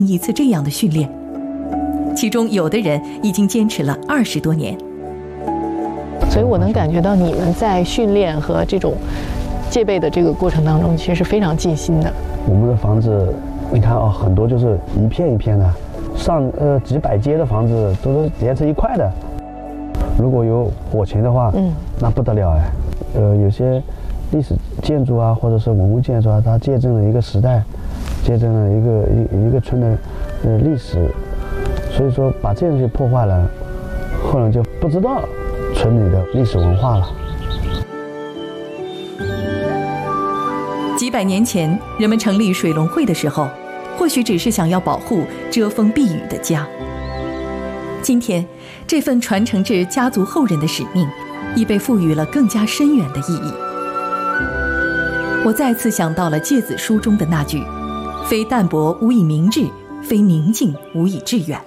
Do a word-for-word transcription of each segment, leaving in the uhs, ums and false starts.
一次这样的训练，其中有的人已经坚持了二十多年。 所以我能感觉到你们在训练和这种戒备的这个过程当中，其实是非常尽心的。 我们的房子，你看啊、哦，很多就是一片一片的，上呃几百阶的房子都是连成一块的。如果有火情的话，嗯，那不得了哎。呃，有些历史建筑啊，或者是文物建筑啊，它见证了一个时代，见证了一个一一个村的呃历史，所以说把这东西破坏了，后人就不知道村里的历史文化了。 几百年前，人们成立水龙会的时候，或许只是想要保护遮风避雨的家。今天，这份传承至家族后人的使命，已被赋予了更加深远的意义。我再次想到了诫子书中的那句：“非淡泊无以明志，非宁静无以致远。”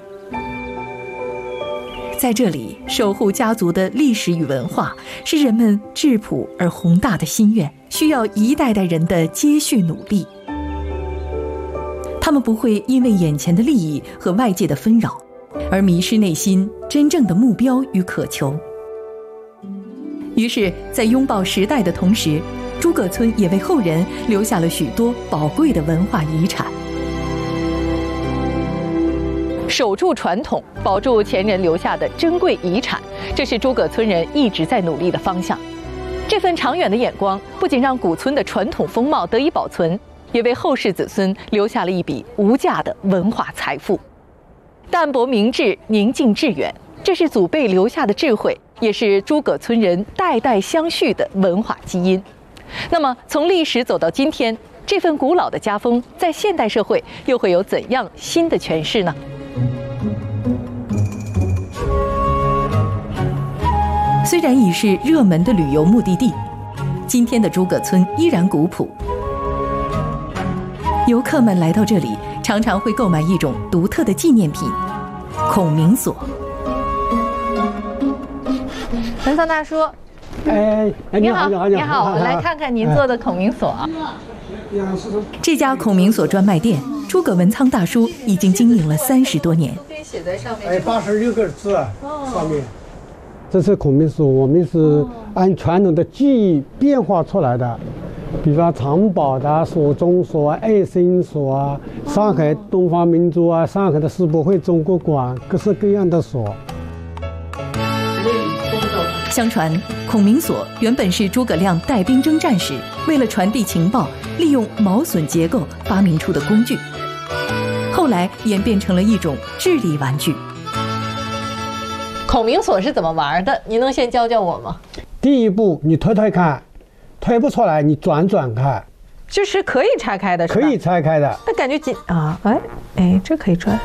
在这里，守护家族的历史与文化，是人们质朴而宏大的心愿，需要一代代人的接续努力。他们不会因为眼前的利益和外界的纷扰，而迷失内心真正的目标与渴求。于是，在拥抱时代的同时，诸葛村也为后人留下了许多宝贵的文化遗产。 守住传统，保住前人留下的珍贵遗产，这是诸葛村人一直在努力的方向。这份长远的眼光，不仅让古村的传统风貌得以保存，也为后世子孙留下了一笔无价的文化财富。淡泊明志，宁静致远，这是祖辈留下的智慧，也是诸葛村人代代相续的文化基因。那么，从历史走到今天，这份古老的家风在现代社会又会有怎样新的诠释呢？ 虽然已是热门的旅游目的地，今天的诸葛村依然古朴。游客们来到这里，常常会购买一种独特的纪念品——孔明锁。 文仓大叔， 哎， 你好，你好，你好，我来看看您做的孔明锁。 这家孔明锁专卖店，诸葛文仓大叔已经经营了三十多年。 可以写在上面。 哎，八十六个字上面。这是孔明锁，我们是按传统的技艺变化出来的，比方藏宝的锁中锁、爱心锁啊，上海东方明珠啊，上海的世博会中国馆，各式各样的锁。 相传，孔明锁原本是诸葛亮带兵征战时，为了传递情报，利用毛榫结构发明出的工具，后来演变成了一种智力玩具。 孔明锁是怎么玩的？您能先教教我吗？ 第一步，你推推看，推不出来，你转转看， 就是可以拆开的，是吧？ 可以拆开的。 那感觉紧啊！哎哎，这可以转。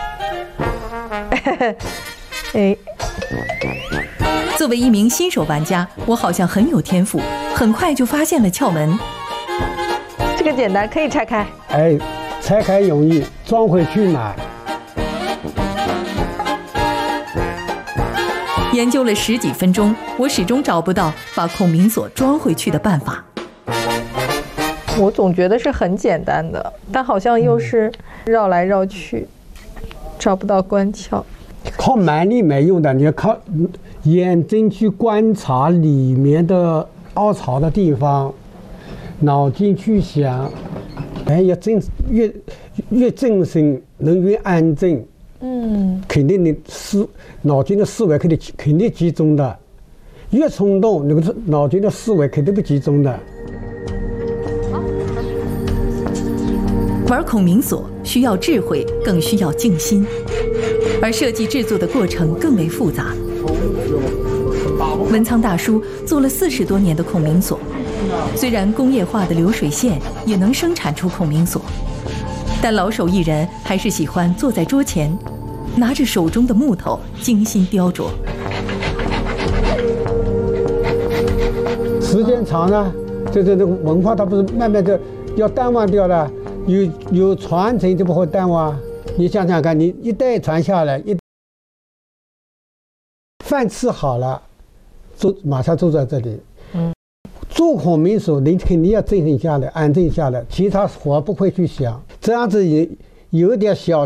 哎， 作为一名新手玩家，我好像很有天赋，很快就发现了窍门。 这个简单，可以拆开。 哎，拆开容易，装回去难。 研究了十几分钟，我始终找不到把孔明锁装回去的办法。 我总觉得是很简单的，但好像又是绕来绕去，找不到关窍。 靠蛮力没用的，你要靠眼睛去观察里面的凹槽的地方，脑筋去想，哎，要正越越正心，能越安静。嗯，肯定你思脑筋的思维肯定肯定集中的，越冲动，那个脑筋的思维肯定不集中的。 玩孔明锁需要智慧，更需要静心，而设计制作的过程更为复杂。文仓大叔做了四十多年的孔明锁，虽然工业化的流水线也能生产出孔明锁，但老手艺人还是喜欢坐在桌前，拿着手中的木头精心雕琢。 时间长了，这这这个文化它不是慢慢的要淡忘掉了，有有传承就不会淡忘。你想想看，你一代传下来，一饭吃好了，坐马上坐在这里。嗯，做孔明锁，你肯定要静下来，安静下来，其他活不会去想。这样子也有点小